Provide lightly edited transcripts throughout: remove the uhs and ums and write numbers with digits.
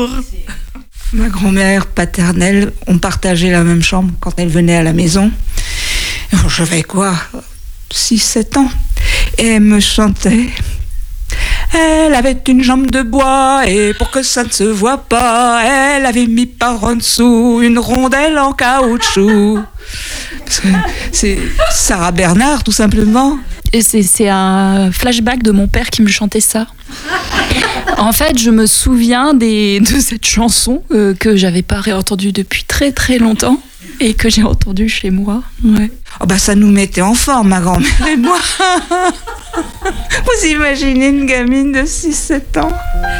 Bonjour. Ma grand-mère paternelle, on partageait la même chambre quand elle venait à la maison. J'avais quoi, 6-7 ans. Et elle me chantait. Elle avait une jambe de bois et pour que ça ne se voit pas, elle avait mis par en dessous une rondelle en caoutchouc. Parce que c'est Sarah Bernard, tout simplement. Et c'est un flashback de mon père qui me chantait ça. En fait, je me souviens de cette chanson que j'avais pas réentendue depuis très très longtemps et que j'ai entendue chez moi. Ouais. Oh bah ça nous mettait en forme, ma grand-mère et moi. Vous imaginez une gamine de 6-7 ans?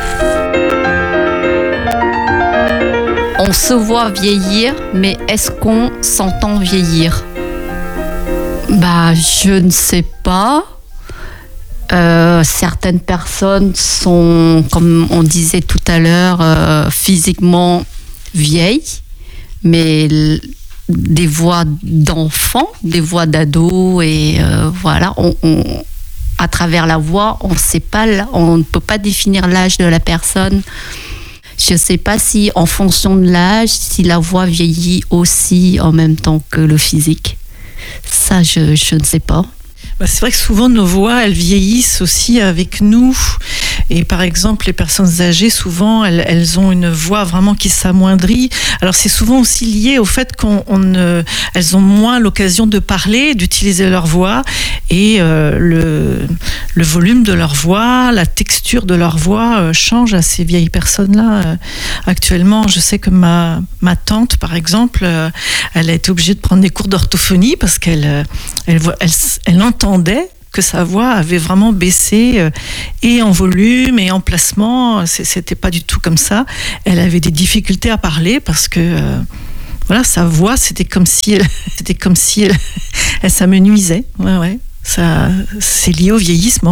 On se voit vieillir, mais est-ce qu'on s'entend vieillir? Bah, je ne sais pas. Certaines personnes sont, comme on disait tout à l'heure, physiquement vieilles, mais des voix d'enfants, des voix d'ados, et voilà, à travers la voix, on ne peut pas définir l'âge de la personne. Je ne sais pas si, en fonction de l'âge, si la voix vieillit aussi en même temps que le physique. Ça, je ne sais pas. C'est vrai que souvent nos voix, elles vieillissent aussi avec nous. Et par exemple, les personnes âgées, souvent, elles ont une voix vraiment qui s'amoindrit. Alors c'est souvent aussi lié au fait elles ont moins l'occasion de parler, d'utiliser leur voix, et le volume de leur voix, la texture de leur voix change à ces vieilles personnes-là. Actuellement, je sais que ma tante, par exemple, elle a été obligée de prendre des cours d'orthophonie parce qu'elle entendait que sa voix avait vraiment baissé, et en volume et en placement. C'était pas du tout comme ça. Elle avait des difficultés à parler parce que voilà, sa voix, c'était comme si elle s'amenuisait. Ouais. Ça, c'est lié au vieillissement.